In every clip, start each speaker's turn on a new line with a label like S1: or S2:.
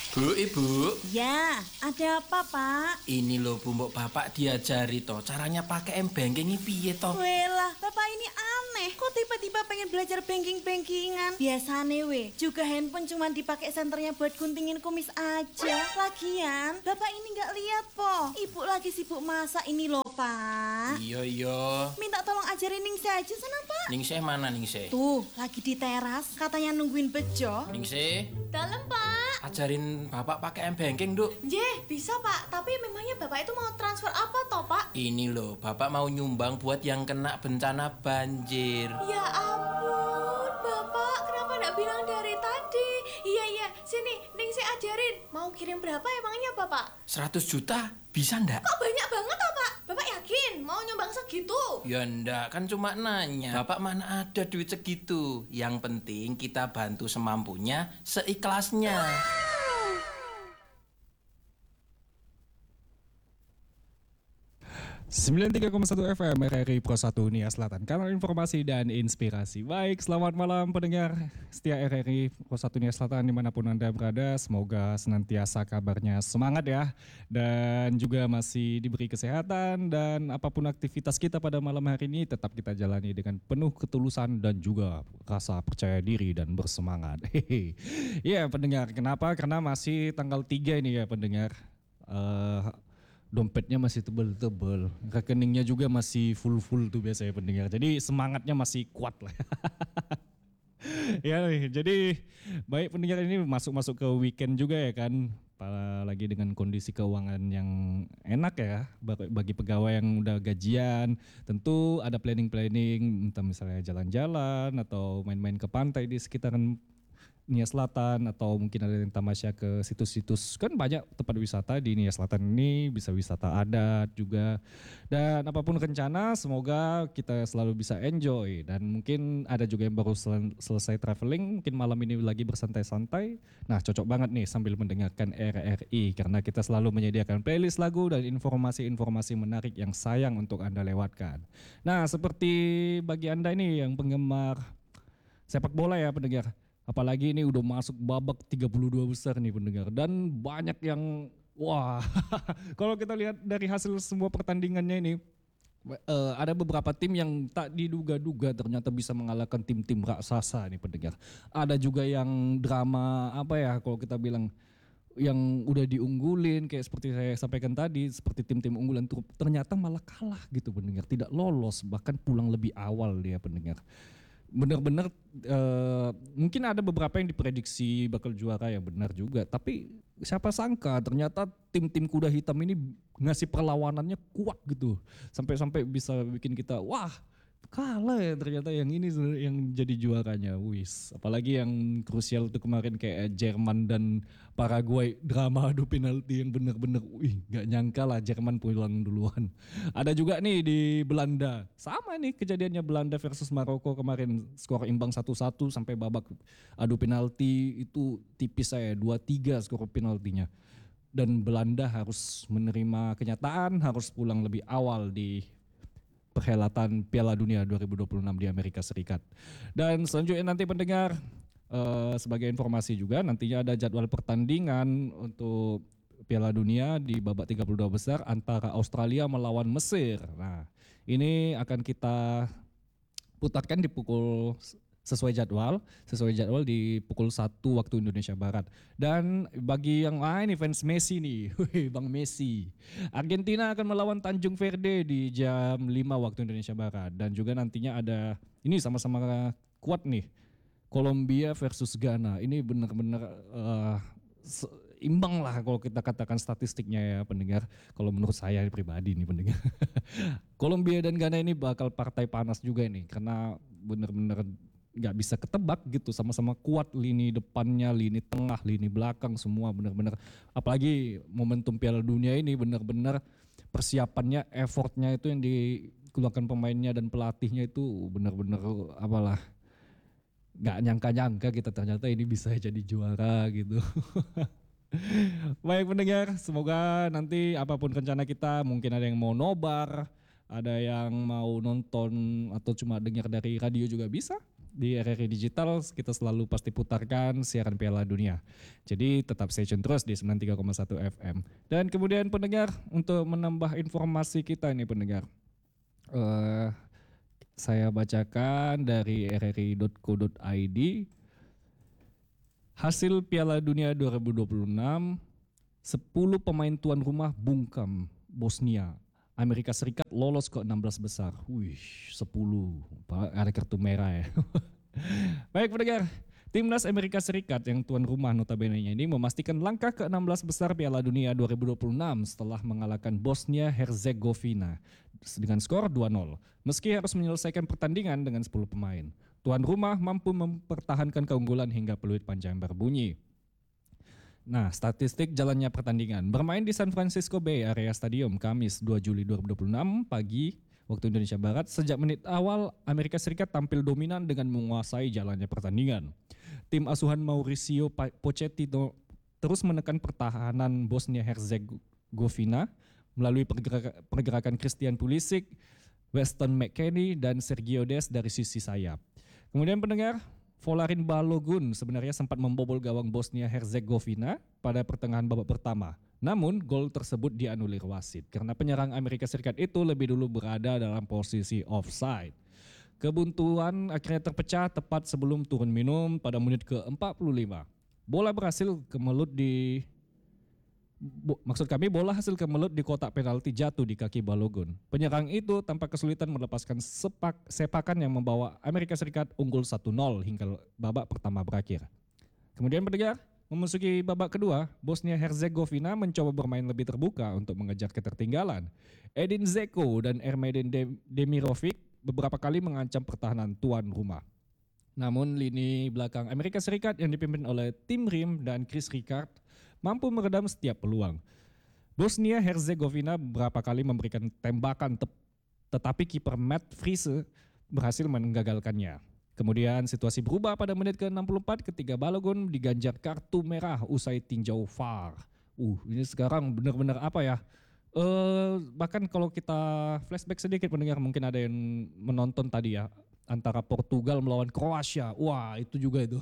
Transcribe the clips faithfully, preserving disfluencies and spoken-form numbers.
S1: Bu, Ibu.
S2: Ya, ada apa Pak?
S1: Ini loh Bu, mbok Bapak diajari toh caranya pakai m-banking ini piye toh?
S2: Welah, Bapak ini aneh. Kok tiba-tiba pengen belajar banking-bankingan? Biasane we, juga handphone cuma dipakai senternya buat guntingin kumis aja. Lagian, Bapak ini nggak lihat po. Ibu lagi sibuk masak ini loh Pak.
S1: Iya iya.
S2: Minta tolong ajarin Ningsih aja sana Pak.
S1: Ningsih mana Ningsih?
S2: Tuh, lagi di teras, katanya nungguin bejo.
S1: Ningsih,
S3: Dalam Pak.
S1: ajarin Bapak pakai m-banking, Duk.
S3: Jeh, bisa Pak. Tapi memangnya Bapak itu mau transfer apa toh Pak?
S1: Ini loh, Bapak mau nyumbang buat yang kena bencana banjir.
S3: Ya ampun, Bapak. Kenapa nggak bilang dari tadi? Iya, iya. Sini, Ning saya ajarin. Mau kirim berapa emangnya Bapak?
S1: seratus juta bisa ndak?
S3: Kok banyak banget toh Pak? Bapak yakin mau nyumbang segitu?
S1: Ya ndak, kan cuma nanya. Bapak mana ada duit segitu. Yang penting kita bantu semampunya, seikhlasnya.
S4: sembilan puluh tiga koma satu F M R R I Pro satu Nia Selatan, kanal informasi dan inspirasi. Baik, selamat malam pendengar setia R R I Pro satu Nia Selatan dimanapun Anda berada. Semoga senantiasa kabarnya semangat ya, dan juga masih diberi kesehatan, dan apapun aktivitas kita pada malam hari ini tetap kita jalani dengan penuh ketulusan dan juga rasa percaya diri dan bersemangat. Hehe. Ya pendengar, kenapa? Karena masih tanggal tiga ini ya pendengar. Uh, Dompetnya masih tebel-tebel, rekeningnya juga masih full-full tuh biasanya pendengar. Jadi semangatnya masih kuat lah. Ya, jadi baik pendengar, ini masuk-masuk ke weekend juga ya kan. Apalagi dengan kondisi keuangan yang enak ya bagi pegawai yang udah gajian, tentu ada planning-planning, entah misalnya jalan-jalan atau main-main ke pantai di sekitaran Nia Selatan, atau mungkin ada yang tamasya ke situs-situs, kan banyak tempat wisata di Nia Selatan ini, bisa wisata adat juga. Dan apapun rencana, semoga kita selalu bisa enjoy. Dan mungkin ada juga yang baru sel- selesai traveling, mungkin malam ini lagi bersantai-santai. Nah, cocok banget nih sambil mendengarkan R R I, karena kita selalu menyediakan playlist lagu dan informasi-informasi menarik yang sayang untuk Anda lewatkan. Nah, seperti bagi Anda ini yang penggemar sepak bola ya pendengar, apalagi ini udah masuk babak tiga puluh dua besar nih pendengar, dan banyak yang wah kalau kita lihat dari hasil semua pertandingannya ini, uh, ada beberapa tim yang tak diduga-duga ternyata bisa mengalahkan tim-tim raksasa nih pendengar. Ada juga yang drama apa ya kalau kita bilang, yang udah diunggulin kayak seperti saya sampaikan tadi, seperti tim-tim unggulan tuh ternyata malah kalah gitu pendengar, tidak lolos, bahkan pulang lebih awal dia pendengar. Benar-benar uh, mungkin ada beberapa yang diprediksi bakal juara ya, benar juga, tapi siapa sangka ternyata tim-tim kuda hitam ini ngasih perlawanannya kuat gitu, sampai-sampai bisa bikin kita wah kalah ya ternyata yang ini yang jadi juaranya. Wis, apalagi yang krusial itu kemarin kayak Jerman dan Paraguay, drama adu penalti yang benar-benar wih nggak nyangka lah Jerman pulang duluan. Ada juga nih di Belanda, sama nih kejadiannya, Belanda versus Maroko kemarin, skor imbang satu satu sampai babak adu penalti, itu tipis saya dua tiga skor penaltinya. Dan Belanda harus menerima kenyataan, harus pulang lebih awal di perhelatan Piala Dunia dua ribu dua puluh enam di Amerika Serikat. Dan selanjutnya nanti pendengar, uh, sebagai informasi juga, nantinya ada jadwal pertandingan untuk Piala Dunia di babak tiga puluh dua besar antara Australia melawan Mesir. Nah, ini akan kita putarkan di pukul sesuai jadwal, sesuai jadwal di pukul satu waktu Indonesia Barat. Dan bagi yang ah ini fans Messi nih, wih, Bang Messi. Argentina akan melawan Tanjung Verde di jam lima waktu Indonesia Barat, dan juga nantinya ada ini sama-sama kuat nih, Kolombia versus Ghana. Ini benar-benar uh, imbang lah kalau kita katakan statistiknya ya pendengar. Kalau menurut saya pribadi nih pendengar, Kolombia dan Ghana ini bakal partai panas juga nih, karena benar-benar nggak bisa ketebak gitu, sama-sama kuat lini depannya, lini tengah, lini belakang, semua benar-benar. Apalagi momentum Piala Dunia ini benar-benar persiapannya, effortnya itu yang dikeluarkan pemainnya dan pelatihnya itu benar-benar apalah, nggak nyangka-nyangka kita ternyata ini bisa jadi juara gitu. Baik pendengar, semoga nanti apapun rencana kita, mungkin ada yang mau nobar, ada yang mau nonton atau cuma dengar dari radio juga bisa. Di R R I Digital kita selalu pasti putarkan siaran Piala Dunia. Jadi tetap stay tune terus di sembilan puluh tiga koma satu F M. Dan kemudian pendengar, untuk menambah informasi kita ini pendengar. Uh, saya bacakan dari r r i dot co dot i d. Hasil Piala Dunia dua ribu dua puluh enam, sepuluh pemain tuan rumah bungkam Bosnia. Amerika Serikat lolos ke enam belas besar. Wih, sepuluh. Ada kartu merah ya. Baik pendengar, Timnas Amerika Serikat yang tuan rumah notabene-nya ini memastikan langkah ke enam belas besar Piala Dunia dua ribu dua puluh enam setelah mengalahkan Bosnia Herzegovina dengan skor dua nol. Meski harus menyelesaikan pertandingan dengan sepuluh pemain, tuan rumah mampu mempertahankan keunggulan hingga peluit panjang berbunyi. Nah, statistik jalannya pertandingan. Bermain di San Francisco Bay Area Stadium Kamis dua Juli dua ribu dua puluh enam pagi waktu Indonesia Barat. Sejak menit awal Amerika Serikat tampil dominan dengan menguasai jalannya pertandingan. Tim asuhan Mauricio Pochettino terus menekan pertahanan Bosnia Herzegovina melalui pergerakan, pergerakan Christian Pulisic, Weston McKennie dan Sergio Dest dari sisi sayap. Kemudian pendengar, Volarin Balogun sebenarnya sempat membobol gawang Bosnia Herzegovina pada pertengahan babak pertama. Namun gol tersebut dianulir wasit karena penyerang Amerika Serikat itu lebih dulu berada dalam posisi offside. Kebuntuan akhirnya terpecah tepat sebelum turun minum pada menit ke empat puluh lima. Bola berhasil kemelut di Bo, maksud kami bola hasil kemelut di kotak penalti jatuh di kaki Balogun. Penyerang itu tanpa kesulitan melepaskan sepak, sepakan yang membawa Amerika Serikat unggul satu nol hingga babak pertama berakhir. Kemudian pendengar, memasuki babak kedua, Bosnia Herzegovina mencoba bermain lebih terbuka untuk mengejar ketertinggalan. Edin Dzeko dan Ermedin Demirovic beberapa kali mengancam pertahanan tuan rumah. Namun lini belakang Amerika Serikat yang dipimpin oleh Tim Rim dan Chris Ricard mampu meredam setiap peluang. Bosnia Herzegovina beberapa kali memberikan tembakan te- tetapi kiper Matt Friese berhasil menggagalkannya. Kemudian situasi berubah pada menit ke enam puluh empat ketika Balogun diganjar kartu merah usai tinjau V A R. Uh, ini sekarang benar-benar apa ya? Uh, bahkan kalau kita flashback sedikit pendengar, mungkin ada yang menonton tadi ya, antara Portugal melawan Kroasia. Wah, itu juga itu.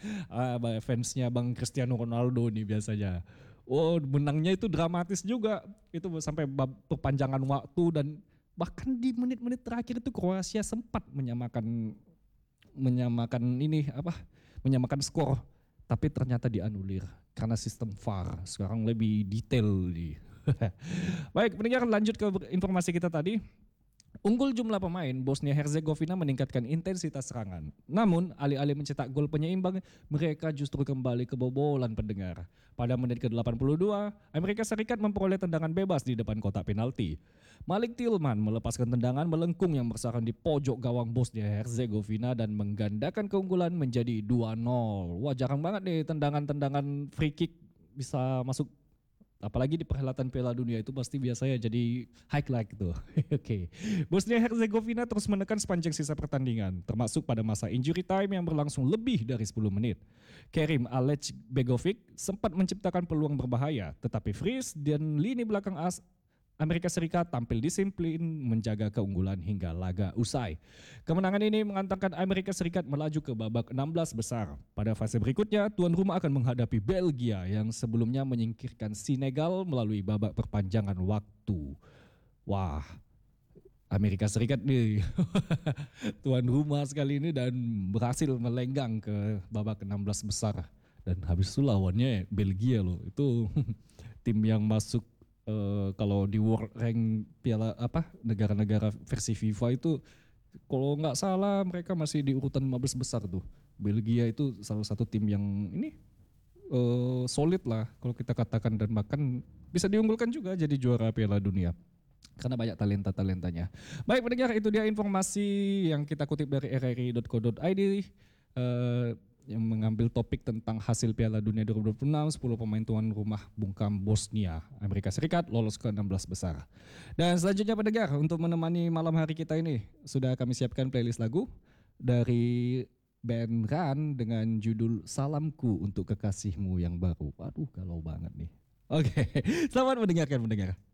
S4: Fansnya Bang Cristiano Ronaldo nih biasanya. Oh, menangnya itu dramatis juga. Itu sampai perpanjangan waktu dan bahkan di menit-menit terakhir itu Kroasia sempat menyamakan menyamakan ini apa? menyamakan skor, tapi ternyata dianulir karena sistem V A R. Sekarang lebih detail nih. Baik, pendengar, lanjut ke informasi kita tadi. Unggul jumlah pemain, Bosnia Herzegovina meningkatkan intensitas serangan. Namun, alih-alih mencetak gol penyeimbang, mereka justru kembali kebobolan pendengar. Pada menit ke delapan puluh dua, Amerika Serikat memperoleh tendangan bebas di depan kotak penalti. Malik Tillman melepaskan tendangan melengkung yang bersarang di pojok gawang Bosnia Herzegovina dan menggandakan keunggulan menjadi dua nol. Wah, jarang banget nih tendangan-tendangan free kick bisa masuk. Apalagi di perhelatan Piala Dunia itu pasti biasanya jadi highlight gitu. Oke, okay. Bosnia Herzegovina terus menekan sepanjang sisa pertandingan, termasuk pada masa injury time yang berlangsung lebih dari sepuluh menit. Kerim Alec Begovic sempat menciptakan peluang berbahaya, tetapi Fries dan lini belakang as Amerika Serikat tampil disiplin menjaga keunggulan hingga laga usai. Kemenangan ini mengantarkan Amerika Serikat melaju ke babak enam belas besar. Pada fase berikutnya, tuan rumah akan menghadapi Belgia yang sebelumnya menyingkirkan Senegal melalui babak perpanjangan waktu. Wah, Amerika Serikat nih tuan rumah sekali ini dan berhasil melenggang ke babak enam belas besar. Dan habis itu lawannya Belgia loh, itu tim yang masuk Uh, kalau di World Rank Piala apa negara-negara versi FIFA itu kalau nggak salah mereka masih di urutan lima belas besar tuh. Belgia itu salah satu tim yang ini uh, solid lah kalau kita katakan, dan bahkan bisa diunggulkan juga jadi juara Piala Dunia karena banyak talenta-talentanya. Baik pendengar, itu dia informasi yang kita kutip dari r r i dot co dot i d uh, yang mengambil topik tentang hasil Piala Dunia dua ribu dua puluh enam, sepuluh pemain tuan rumah bungkam Bosnia, Amerika Serikat lolos ke enam belas besar. Dan selanjutnya pendengar, untuk menemani malam hari kita ini sudah kami siapkan playlist lagu dari band Ran dengan judul Salamku untuk Kekasihmu yang Baru. Waduh, galau banget nih. Oke, selamat mendengarkan pendengar.